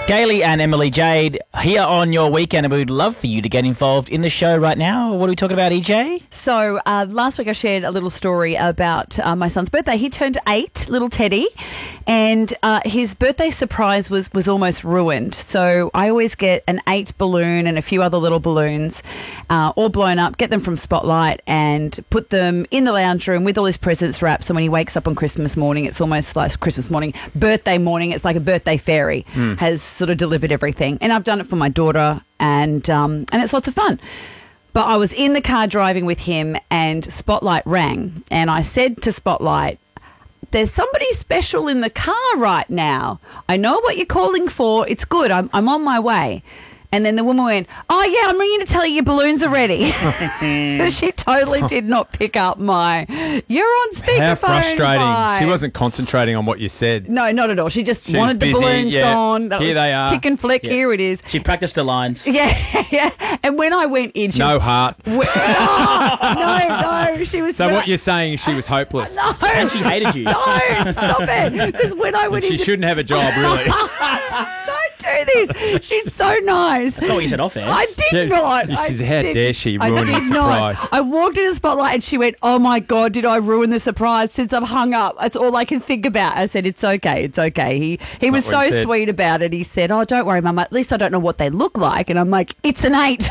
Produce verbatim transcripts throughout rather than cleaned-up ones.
Gailey and Emily Jade here on your weekend, and we would love for you to get involved in the show right now. What are we talking about, E J? So uh, last week I shared a little story about uh, my son's birthday. He turned eight, little Teddy, and uh, his birthday surprise was, was almost ruined. So I always get an eight balloon and a few other little balloons uh, all blown up, get them from Spotlight and put them in the lounge room with all his presents wrapped. So when he wakes up on Christmas morning, it's almost like Christmas morning, birthday morning, it's like a birthday fairy mm. has sort of delivered everything. And I've done it for my daughter, and um, and it's lots of fun. But I was in the car driving with him and Spotlight rang, and I said to Spotlight, there's somebody special in the car right now. I know what you're calling for. It's good. I'm, I'm on my way. And then the woman went, oh, yeah, I'm ringing to tell you your balloons are ready. So she totally did not pick up my, you're on speakerphone. How frustrating. Bye. She wasn't concentrating on what you said. No, not at all. She just She wanted was the busy, balloons yeah. gone. That Here was they are. Tick and flick. Yeah. Here it is. She practiced her lines. Yeah, yeah. And when I went in, she No was, heart. we- oh, no, no. She was. So when what I- you're saying is she was hopeless. No. And she hated you. Don't stop it. Because when I And went she into shouldn't have a job, really. Don't do this. She's so nice. That's not what you said off air. I did Yes. not. She says, I how did- dare she I ruin did the surprise. not. I walked into Spotlight and she went, oh my God, did I ruin the surprise since I've hung up? That's all I can think about. I said, it's okay. It's okay. He he was not what he so said. sweet about it. He said, oh, don't worry, Mum. At least I don't know what they look like. And I'm like, it's an eight.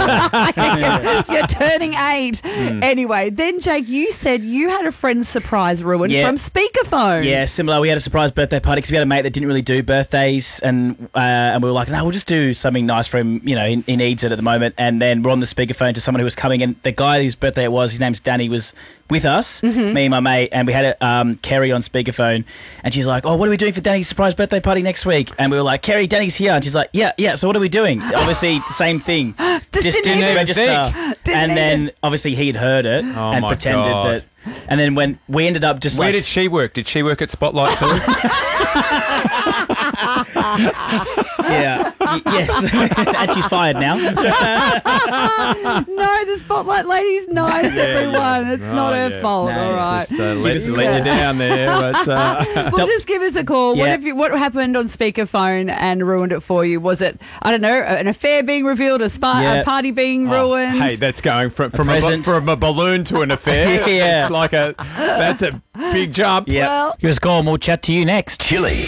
You're turning eight. Hmm. Anyway, then, Jake, you said you had a friend's surprise ruined Yeah. from speakerphone. Yeah, similar. We had a surprise birthday party because we had a mate that didn't really do birthdays, and uh, and we were like, no, we'll just do something nice for him. You know, he, he needs it at the moment. And then we're on the speakerphone to someone who was coming, and the guy whose birthday it was, his name's Danny, was with us, Mm-hmm. me and my mate, and we had a, um, Kerry on speakerphone, and she's like, oh, what are we doing for Danny's surprise birthday party next week? And we were like, Kerry, Danny's here. And she's like, yeah, yeah, so what are we doing? Obviously, the same thing. Just didn't even register. Didn't and then, even- obviously, he'd heard it Oh, and my pretended God. that. And then when we ended up just Where like... did she work? Did she work at Spotlight too? Yeah. Y- yes. And she's fired now. No, the Spotlight lady's nice, everyone. It's not Oh, her yeah. fault, No, all right. Just uh, let, us a let call. you down there. But, uh, Well, just give us a call. What Yeah. have you? What happened on speakerphone and ruined it for you? Was it, I don't know, an affair being revealed, a, spa, Yeah. a party being oh, ruined? hey, that's going from from a, ba- present. from a balloon to an affair. Yeah. It's like a that's a big jump. Yeah. Well- Give us a call and we'll chat to you next. Chili.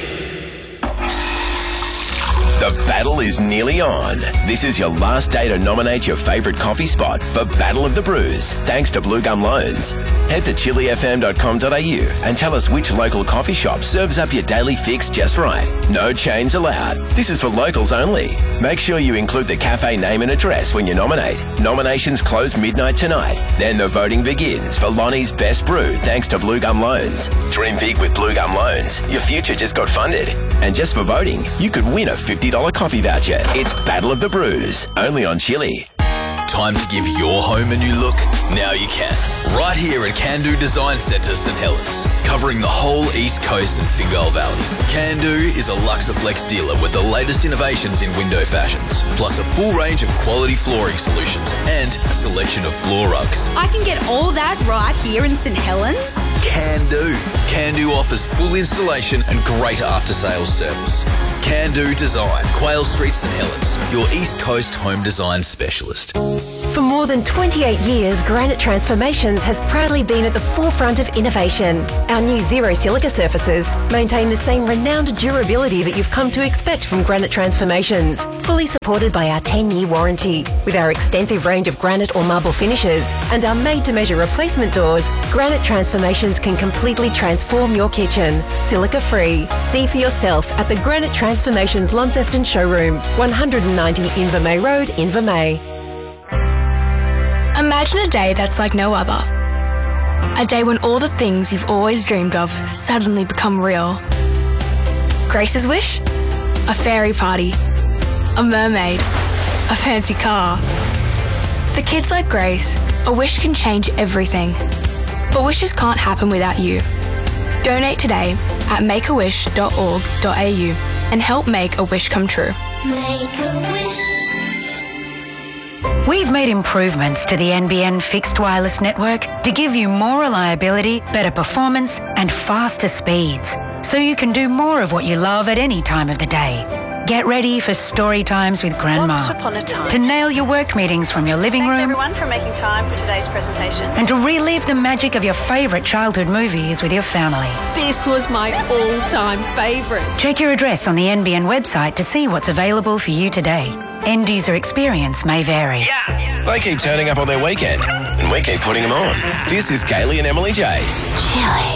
The battle is nearly on. This is your last day to nominate your favourite coffee spot for Battle of the Brews, thanks to Blue Gum Loans. Head to chili f m dot com dot a u and tell us which local coffee shop serves up your daily fix just right. No chains allowed. This is for locals only. Make sure you include the cafe name and address when you nominate. Nominations close midnight tonight. Then the voting begins for Lonnie's Best Brew, thanks to Blue Gum Loans. Dream big with Blue Gum Loans. Your future just got funded. And just for voting, you could win a fifty dollars coffee voucher. It's Battle of the Brews, only on Chili. Time to give your home a new look? Now you can. Right here at Can-Do Design Centre St Helens, covering the whole East Coast and Fingal Valley. Can-Do is a Luxaflex dealer with the latest innovations in window fashions, plus a full range of quality flooring solutions and a selection of floor rugs. I can get all that right here in St Helens? Can-Do. Can-Do offers full installation and great after-sales service. Can-Do Design, Quayle Street, St Helens, your East Coast home design specialist. For more than twenty-eight years, Granite Transformations has proudly been at the forefront of innovation. Our new Zero Silica surfaces maintain the same renowned durability that you've come to expect from Granite Transformations, fully supported by our ten-year warranty. With our extensive range of granite or marble finishes and our made-to-measure replacement doors, Granite Transformations can completely transform your kitchen, silica-free. See for yourself at the Granite Transformations Launceston showroom, one ninety Invermay Road, Invermay. Imagine a day that's like no other. A day when all the things you've always dreamed of suddenly become real. Grace's wish? A fairy party. A mermaid. A fancy car. For kids like Grace, a wish can change everything. But wishes can't happen without you. Donate today at make a wish dot org dot a u and help make a wish come true. Make a wish. We've made improvements to the N B N fixed wireless network to give you more reliability, better performance and faster speeds, so you can do more of what you love at any time of the day. Get ready for story times with Grandma. Once upon a time. To nail your work meetings from your living Thanks room. everyone for making time for today's presentation. And to relive the magic of your favourite childhood movies with your family. This was my all-time favourite. Check your address on the N B N website to see what's available for you today. End user experience may vary. They keep turning up on their weekend, and we keep putting them on. This is Kaylee and Emily Jade. Chili.